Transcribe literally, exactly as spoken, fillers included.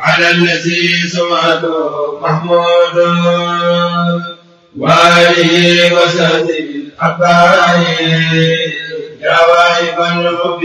على الذي سمعته محمود وآله وصحبه الأخبار جوائب الحب